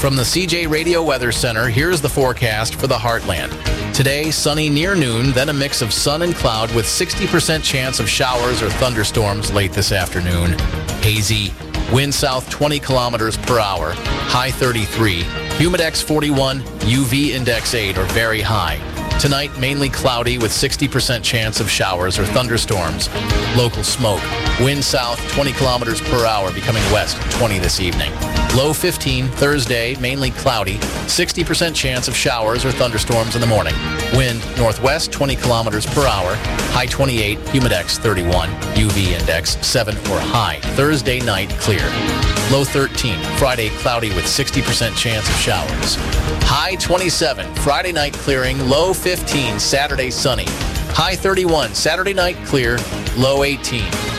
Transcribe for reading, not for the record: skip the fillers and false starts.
From the CJ Radio Weather Center, here's the forecast for the Heartland. Today, sunny near noon, then a mix of sun and cloud with 60% chance of showers or thunderstorms late this afternoon. Hazy. Wind south 20 kilometers per hour. High 33. Humidex 41. UV index 8 or very high. Tonight, mainly cloudy with 60% chance of showers or thunderstorms. Local smoke. Wind south 20 kilometers per hour, becoming west 20 this evening. Low 15. Thursday, mainly cloudy. 60% chance of showers or thunderstorms in the morning. Wind northwest 20 kilometers per hour. High 28. Humidex 31. UV index 7 or high. Thursday night clear. Low 13. Friday cloudy with 60% chance of showers. High 27. Friday night clearing. Low 15. Saturday sunny. High 31. Saturday night clear. Low 18.